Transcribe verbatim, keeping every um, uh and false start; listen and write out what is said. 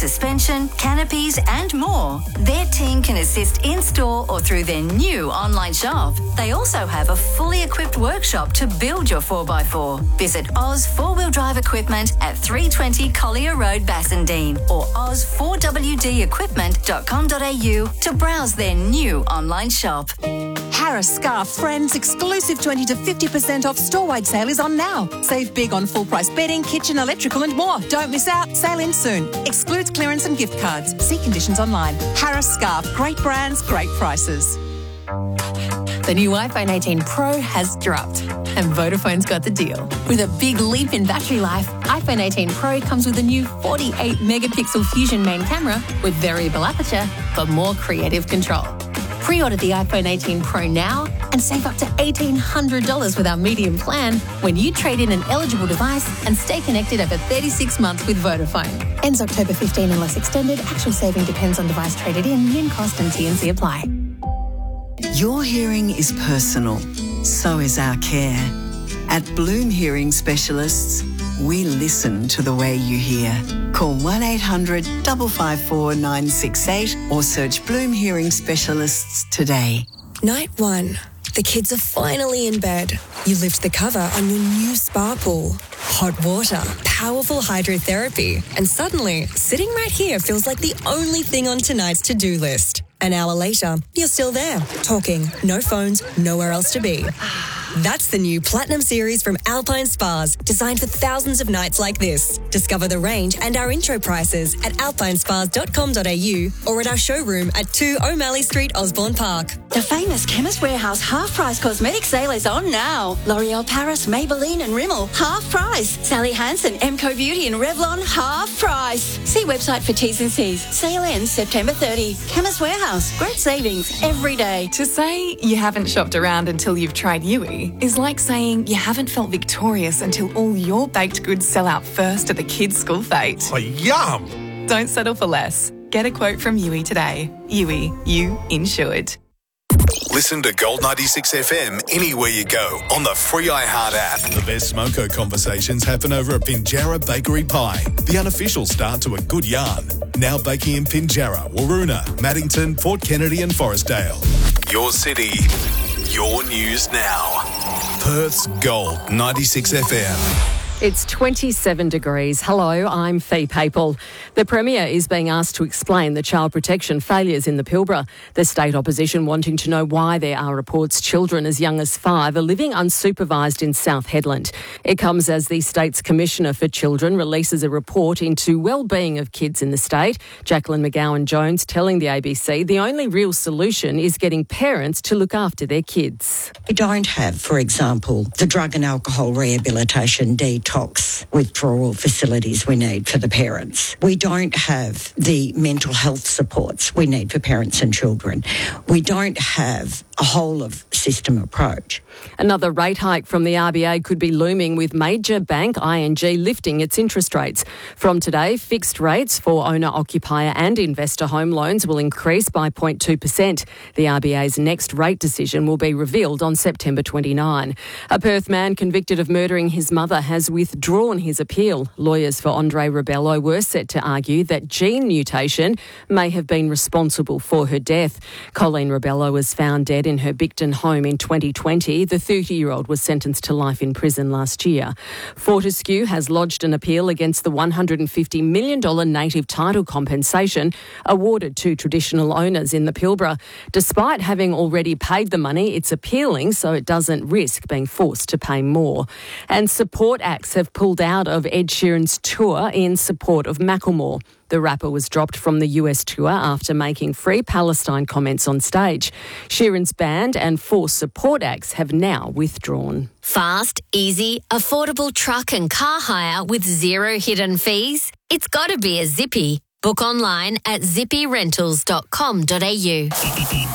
suspension, canopies and more, their team can assist in-store or through their new online shop. They also have a fully equipped workshop to build your four by four. Visit Oz four-wheel drive equipment at three twenty Collier Road, Bassendean, or oz four w d equipment dot com dot a u to browse their new online shop. Harris Scarf Friends exclusive twenty to fifty percent off store-wide sale is on now. Save big on full-price bedding, kitchen, electrical and more. Don't miss out. Sale ends soon. Excludes clearance and gift cards. See conditions online. Harris Scarf. Great brands, great prices. The new iPhone eighteen Pro has dropped and Vodafone's got the deal. With a big leap in battery life, iPhone eighteen Pro comes with a new forty-eight megapixel Fusion main camera with variable aperture for more creative control. Pre-order the iPhone eighteen Pro now and save up to eighteen hundred dollars with our medium plan when you trade in an eligible device and stay connected over thirty-six months with Vodafone. Ends October fifteenth unless extended. Actual saving depends on device traded in. Min cost and T and C apply. Your hearing is personal. So is our care. At Bloom Hearing Specialists, we listen to the way you hear. Call one eight hundred five five four nine six eight or search Bloom Hearing Specialists today. Night one. The kids are finally in bed. You lift the cover on your new spa pool. Hot water, powerful hydrotherapy, and suddenly, sitting right here feels like the only thing on tonight's to-do list. An hour later, you're still there, talking, no phones, nowhere else to be. That's the new Platinum Series from Alpine Spas, designed for thousands of nights like this. Discover the range and our intro prices at alpine spas dot com dot a u or at our showroom at two O'Malley Street, Osborne Park. The famous Chemist Warehouse half-price cosmetic sale is on now. L'Oreal Paris, Maybelline and Rimmel, half price. Sally Hansen, Emco Beauty and Revlon, half price. See website for T's and C's. Sale ends September thirtieth. Chemist Warehouse, great savings every day. To say you haven't shopped around until you've tried Yui is like saying you haven't felt victorious until all your baked goods sell out first at the kids' school fete. Oh, yum! Don't settle for less. Get a quote from Yui today. Yui, you insured. Listen to Gold ninety-six F M anywhere you go on the free iHeart app. The best smoko conversations happen over at Pinjarra Bakery Pie, the unofficial start to a good yarn. Now baking in Pinjarra, Waroona, Maddington, Port Kennedy and Forestdale. Your city, your news now. Perth's Gold ninety-six F M. It's twenty-seven degrees. Hello, I'm Fee Papel. The Premier is being asked to explain the child protection failures in the Pilbara. The state opposition wanting to know why there are reports children as young as five are living unsupervised in South Hedland. It comes as the state's Commissioner for Children releases a report into well-being of kids in the state. Jacqueline McGowan-Jones telling the A B C the only real solution is getting parents to look after their kids. We don't have, for example, the drug and alcohol rehabilitation detox withdrawal facilities we need for the parents. We don't have the mental health supports we need for parents and children. We don't have a whole of system approach. Another rate hike from the R B A could be looming, with major bank I N G lifting its interest rates. From today, fixed rates for owner-occupier and investor home loans will increase by zero point two percent. The R B A's next rate decision will be revealed on September twenty-ninth. A Perth man convicted of murdering his mother has withdrawn his appeal. Lawyers for Andre Rebello were set to argue that gene mutation may have been responsible for her death. Colleen Rebello was found dead in her Bicton home in twenty twenty. The thirty-year-old was sentenced to life in prison last year. Fortescue has lodged an appeal against the one hundred fifty million dollars native title compensation awarded to traditional owners in the Pilbara. Despite having already paid the money, it's appealing so it doesn't risk being forced to pay more. And support acts have pulled out of Ed Sheeran's tour in support of Macklemore. The rapper was dropped from the U S tour after making Free Palestine comments on stage. Sheeran's band and four support acts have now withdrawn. Fast, easy, affordable truck and car hire with zero hidden fees? It's got to be a Zippy. Book online at zippy rentals dot com dot a u.